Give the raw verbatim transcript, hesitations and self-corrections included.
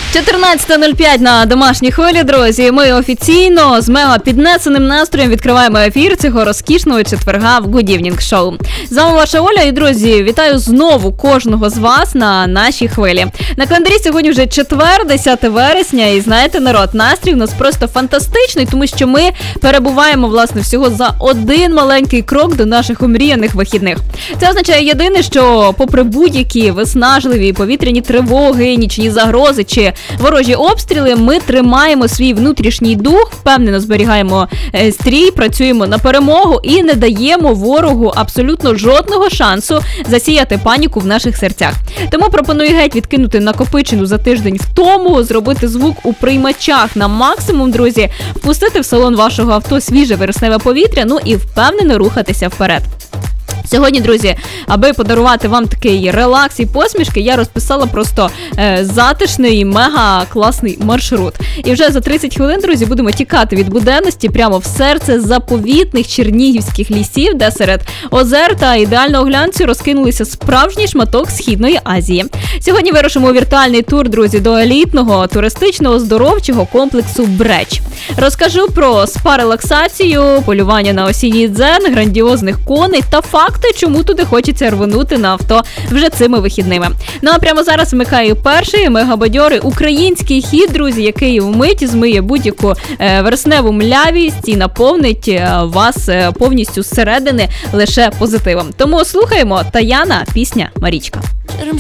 чотирнадцята нуль п'ять на домашній хвилі, друзі. Ми офіційно з мега піднесеним настроєм відкриваємо ефір цього розкішного четверга в Good Evening Show. З вами ваша Оля і, друзі, вітаю знову кожного з вас на нашій хвилі. На календарі сьогодні вже четвер, десяте вересня, і знаєте, народ, настрій у нас просто фантастичний, тому що ми перебуваємо, власне, всього за один маленький крок до наших омріяних вихідних. Це означає єдине, що попри будь-які виснажливі повітряні тривоги, нічні загрози чи ворожі обстріли, ми тримаємо свій внутрішній дух, впевнено зберігаємо е, стрій, працюємо на перемогу і не даємо ворогу абсолютно жодного шансу засіяти паніку в наших серцях. Тому пропоную геть відкинути накопичену за тиждень втому, зробити звук у приймачах на максимум, друзі, впустити в салон вашого авто свіже вересневе повітря, ну і впевнено рухатися вперед. Сьогодні, друзі, аби подарувати вам такий релакс і посмішки, я розписала просто е, затишний, мега-класний маршрут. І вже за тридцять хвилин, друзі, будемо тікати від буденності прямо в серце заповітних чернігівських лісів, де серед озер та ідеального глянцю розкинулися справжній шматок Східної Азії. Сьогодні вирушимо у віртуальний тур, друзі, до елітного туристичного здоровчого комплексу Бреч. Розкажу про спа-релаксацію, полювання на осінній дзен, грандіозних коней та факт, чому туди хочеться рвонути на авто вже цими вихідними. Ну а прямо зараз вмикаю перший мегабадьорий український хіт, друзі, який вмить змиє будь-яку е, вересневу млявість і наповнить е, вас е, повністю зсередини лише позитивом. Тому слухаємо Таяна, пісня «Марічка».